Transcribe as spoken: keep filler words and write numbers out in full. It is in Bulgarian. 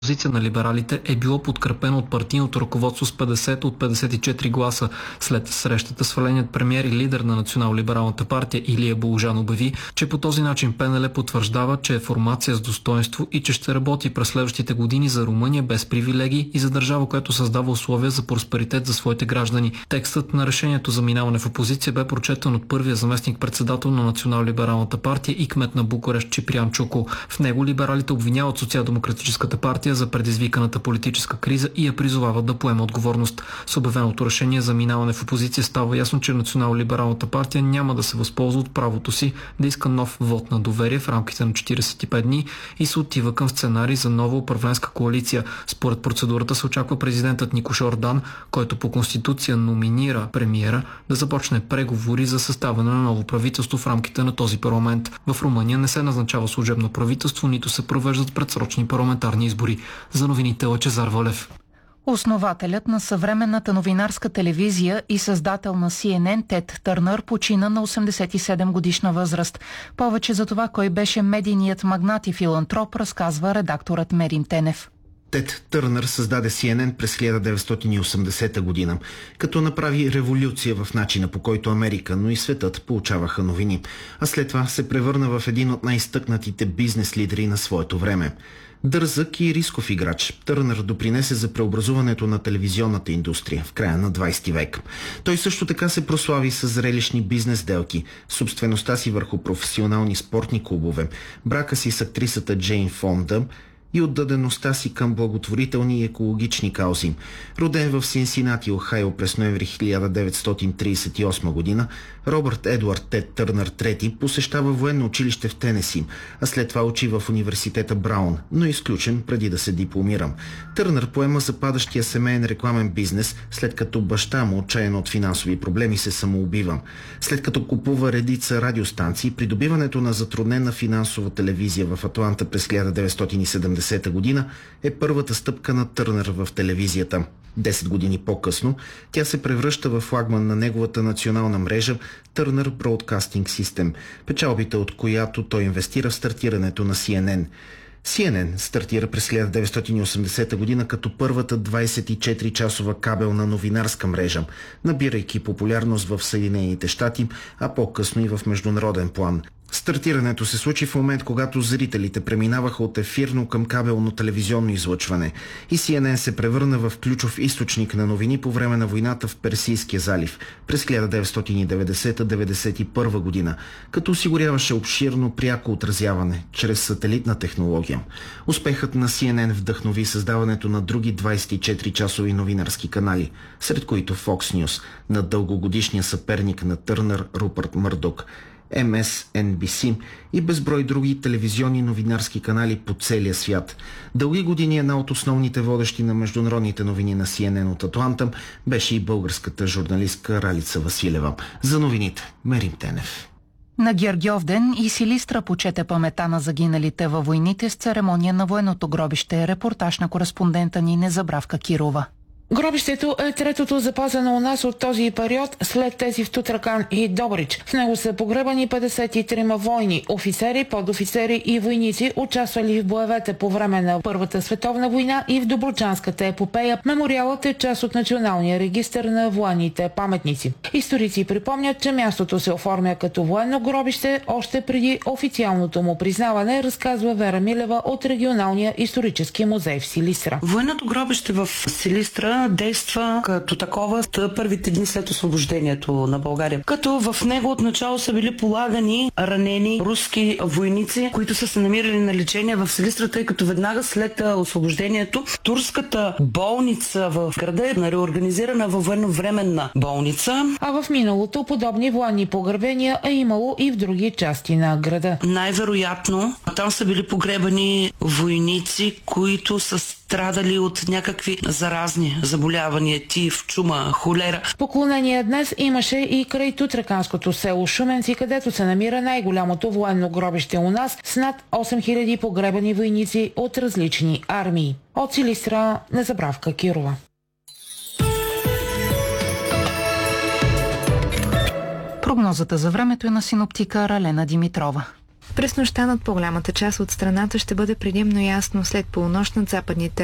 Позиция на либералите е било подкрепено от партийното ръководство с петдесет от петдесет и четири гласа. След срещата сваленият премиер и лидер на Национално-либералната партия Илия Болжан обяви, че по този начин ПНЛ потвърждава, че е формация с достоинство и че ще работи през следващите години за Румъния без привилегии и за държава, която създава условия за просперитет за своите граждани. Текстът на решението за минаване в опозиция бе прочетен от първия заместник-председател на Национално-либералната партия и кмет на Букурещ Чиприян Чуко. В него либералите обвиняват Социал-демократическата партия за предизвиканата политическа криза и я призовават да поема отговорност. С обявеното решение за минаване в опозиция става ясно, че Национално-либералната партия няма да се възползва от правото си да иска нов вод на доверие в рамките на четиридесет и пет дни и се отива към сценарий за нова управленска коалиция. Според процедурата се очаква президентът Никош Ордан, който по конституция номинира премиера, да започне преговори за съставяне на ново правителство в рамките на този парламент. В Румъния не се назначава служебно правителство, нито се провеждат предсрочни парламентарни избори. За новините Лъчезар Вълев. Основателят на съвременната новинарска телевизия и създател на Си Ен Ен Тед Търнър почина на осемдесет и седем годишна възраст. Повече за това, кой беше медийният магнат и филантроп, разказва редакторът Мерим Тенев. Тед Търнър създаде Си Ен Ен през хиляда деветстотин и осемдесета година, като направи революция в начина, по който Америка, но и светът получаваха новини. А след това се превърна в един от най-изтъкнатите бизнес лидери на своето време. Дързък и рисков играч, Търнър допринесе за преобразуването на телевизионната индустрия в края на двадесети век. Той също така се прослави с зрелищни бизнес сделки, собствеността си върху професионални спортни клубове, брака си с актрисата Джейн Фонда и отдадеността си към благотворителни и екологични каузи. Роден в Синсинати, Охайо през ноември хиляда деветстотин тридесет и осма година, Робърт Едуард Тед Търнър трети посещава военно училище в Тенеси, а след това учи в университета Браун, но е изключен преди да се дипломира. Търнър поема западащия семейен рекламен бизнес, след като баща му, отчаян от финансови проблеми, се самоубива. След като купува редица радиостанции, придобиването на затруднена финансова телевизия в Атланта през хиляда деветстотин и седемдесета година е първата стъпка на Търнър в телевизията. Десет години по-късно тя се превръща в флагман на неговата национална мрежа Turner Broadcasting System, печалбите от която той инвестира в стартирането на Си Ен Ен. Си Ен Ен стартира през хиляда деветстотин и осемдесета година като първата двадесет и четири часова кабелна новинарска мрежа, набирайки популярност в Съединените щати, а по-късно и в международен план. Стартирането се случи в момент, когато зрителите преминаваха от ефирно към кабелно телевизионно излъчване и Си Ен Ен се превърна в ключов източник на новини по време на войната в Персийския залив през хиляда деветстотин и деветдесета - деветдесет и първа година, като осигуряваше обширно пряко отразяване чрез сателитна технология. Успехът на Си Ен Ен вдъхнови създаването на други двадесет и четири часови новинарски канали, сред които Fox News, на дългогодишния съперник на Търнър Рупърт Мърдок, Ем Ес Ен Би Си и безброй други телевизионни новинарски канали по целия свят. Дълги години една от основните водещи на международните новини на Си Ен Ен от Атланта беше и българската журналистка Ралица Василева. За новините Мерим Тенев. На Гергьовден и Силистра почете памета на загиналите във войните с церемония на военното гробище. Репортаж на кореспондента ни Незабравка Кирова. Гробището е третото запазено у нас от този период след тези в Тутракан и Добрич. В него са погребани петдесет и трима войни, офицери, подофицери и войници, участвали в боевете по време на Първата световна война и в Добручанската епопея. Мемориалът е част от Националния регистър на военните паметници. Историци припомнят, че мястото се оформя като военно гробище още преди официалното му признаване, разказва Вера Милева от Регионалния исторически музей в Силистра. Военното гробище в Силистра действа като такова първите дни след освобождението на България. Като в него отначало са били полагани ранени руски войници, които са се намирали на лечение в Силистра, тъй като веднага след освобождението турската болница в града е реорганизирана във военновременна болница. А в миналото подобни военни погребения е имало и в други части на града. Най-вероятно там са били погребани войници, които са страдали от някакви заразни заболявания, тиф, чума, холера. Поклонение днес имаше и край тутраканското село Шуменци, където се намира най-голямото военно гробище у нас с над осем хиляди погребани войници от различни армии. От Силистра Незабравка Кирова. Прогнозата за времето е на синоптика Ралена Димитрова. През нощта над по-голямата част от страната ще бъде предимно ясно. След полунощ над западните